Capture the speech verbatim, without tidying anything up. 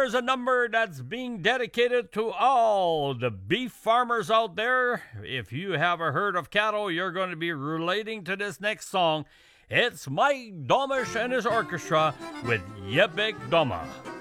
here's a number that's being dedicated to all the beef farmers out there. If you have a herd of cattle, you're going to be relating to this next song. It's Mike Domish and his orchestra with Yebek Doma.